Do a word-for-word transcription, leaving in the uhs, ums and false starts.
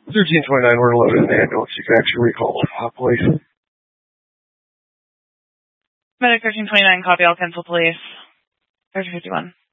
thirteen twenty-nine, we're loaded in the ambulance. You can actually recall uh, police. Medic thirteen twenty-nine, copy. I'll cancel police. thirteen fifty-one.